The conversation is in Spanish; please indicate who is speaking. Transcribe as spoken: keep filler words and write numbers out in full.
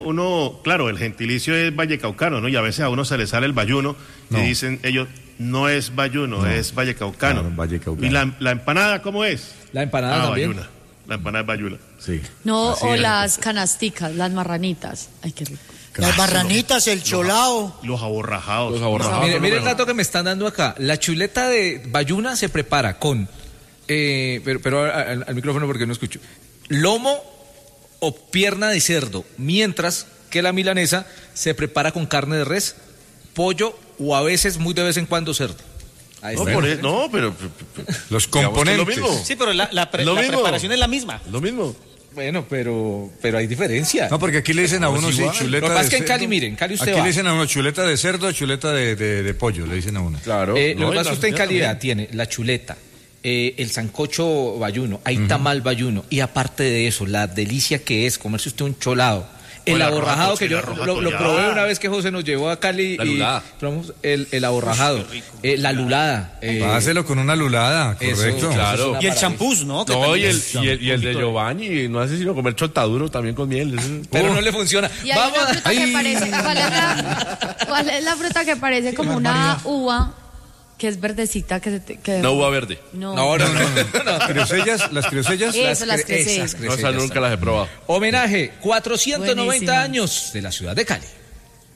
Speaker 1: Uno, claro, el gentilicio es vallecaucano, ¿no? Y a veces a uno se le sale el bayuno no. y dicen ellos, no es bayuno, no. es vallecaucano. Claro, vallecaucano. ¿Y la, la empanada cómo es?
Speaker 2: La empanada ah, también.
Speaker 1: Bayuna. La empanada es bayuna.
Speaker 3: Sí.
Speaker 4: No,
Speaker 1: Así
Speaker 4: o
Speaker 1: es.
Speaker 4: las canasticas, las marranitas. Ay, qué rico.
Speaker 3: Las barranitas, el cholao.
Speaker 1: Los aborrajados.
Speaker 2: Los aborrajados. Mire, mire el dato que me están dando acá. La chuleta de bayuna se prepara con, eh, pero, pero al, al micrófono porque no escucho, lomo o pierna de cerdo, mientras que la milanesa se prepara con carne de res, pollo o a veces, muy de vez en cuando, cerdo.
Speaker 1: Ahí no, por el, no, pero, pero
Speaker 5: los componentes.
Speaker 3: Lo mismo. Sí, pero la, la, pre, la preparación es la misma.
Speaker 1: Lo mismo.
Speaker 2: Bueno, pero pero hay diferencia.
Speaker 5: No, porque aquí le dicen a uno sí, chuleta
Speaker 2: lo que pasa
Speaker 5: de
Speaker 2: es que en Cali,
Speaker 5: cerdo.
Speaker 2: miren, en Cali usted
Speaker 5: Aquí
Speaker 2: va.
Speaker 5: le dicen a uno chuleta de cerdo, chuleta de, de, de pollo, le dicen a uno.
Speaker 2: Claro. Eh, no, lo que pasa es que usted en Cali tiene la chuleta, eh, el sancocho bayuno, hay uh-huh. tamal bayuno, y aparte de eso, la delicia que es comerse usted un cholado. El el aborrajado que yo lo, lo probé una vez que José nos llevó a Cali
Speaker 6: la
Speaker 2: y
Speaker 6: lulada.
Speaker 2: probamos el, el aborrajado, eh, la lulada. Eh,
Speaker 5: Páselo con una lulada, correcto.
Speaker 6: Eso, claro.
Speaker 3: Y el champús, ¿no? Que
Speaker 6: no, y el, y, el, y el de Giovanni, no hace sino comer chontaduro también con miel.
Speaker 2: Pero oh. no le funciona.
Speaker 4: Y hay
Speaker 2: Vamos
Speaker 4: una fruta que parece, ¿cuál es la, cuál es la fruta que parece como una uva? Que es verdecita, que se te, que
Speaker 6: no uva verde.
Speaker 4: No,
Speaker 2: no, no, no. no,
Speaker 5: no. ¿Criosellas? ¿Las criosellas?
Speaker 4: Eso, las criosellas.
Speaker 6: No, esas nunca las he probado.
Speaker 2: Homenaje, cuatrocientos noventa
Speaker 4: Buenísimo.
Speaker 2: años de la ciudad de Cali.